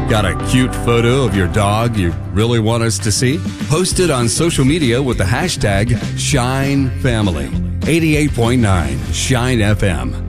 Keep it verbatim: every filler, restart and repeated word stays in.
Got a cute photo of your dog you really want us to see? Post it on social media with the hashtag Shine Family. eighty-eight point nine Shine F M.